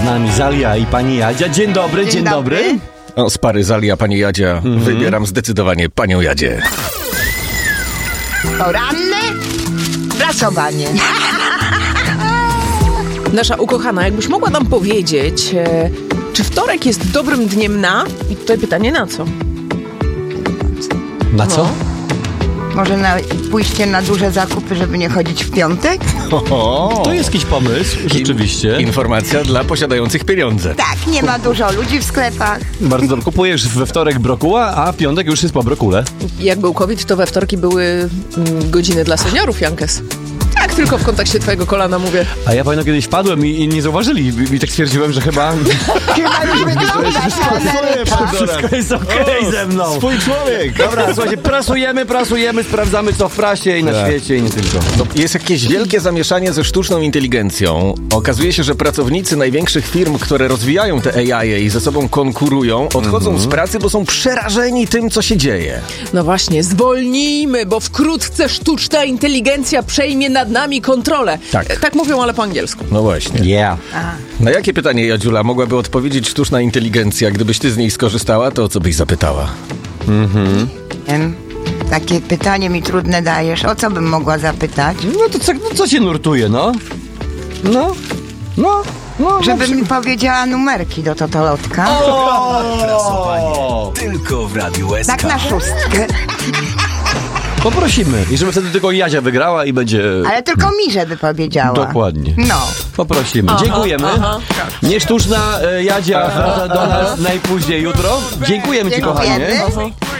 z nami Zalia i pani Jadzia. Dzień dobry, dzień dobry. O, z pary Zalia, pani Jadzia, wybieram zdecydowanie panią Jadzię. Poranne prasowanie. Nasza ukochana, jakbyś mogła nam powiedzieć, czy wtorek jest dobrym dniem na... I tutaj pytanie na co? Na co? Może na pójście na duże zakupy, żeby nie chodzić w piątek? To jest jakiś pomysł, rzeczywiście. Informacja dla posiadających pieniądze. Tak, nie ma dużo ludzi w sklepach. Bardzo dobrze. Kupujesz we wtorek brokuła, a w piątek już jest po brokule. Jak był COVID, to we wtorki były godziny dla seniorów, Jankes. Tak, tylko w kontekście twojego kolana mówię. A ja pamiętam, kiedyś wpadłem i nie zauważyli. I tak stwierdziłem, że chyba... Wszystko jest okej ze mną. Swój człowiek. Dobra, słuchajcie, prasujemy, sprawdzamy co w prasie i na świecie i nie tylko. Jest jakieś wielkie zamieszanie ze sztuczną inteligencją. Okazuje się, że pracownicy największych firm, które rozwijają te AI i ze sobą konkurują, odchodzą z pracy, bo są przerażeni tym, co się dzieje. No właśnie, zwolnijmy, bo wkrótce sztuczna inteligencja przejmie nad nami kontrolę. Tak mówią, ale po angielsku. No właśnie. Yeah. Na jakie pytanie, Jadziula, mogłaby odpowiedzieć sztuczna inteligencja? Gdybyś ty z niej skorzystała, to o co byś zapytała? Takie pytanie mi trudne dajesz. O co bym mogła zapytać? No to co cię nurtuje, no? Żeby mi powiedziała numerki do totolotka. Tylko w Radiu SK. Tak na szóstkę. Poprosimy. I żeby wtedy tylko Jadzia wygrała i będzie... Ale tylko mi, żeby powiedziała. Dokładnie. No. Poprosimy. Dziękujemy. Niesztuczna Jadzia wraca do nas najpóźniej jutro. Dziękujemy ci, kochanie. Dziękujemy.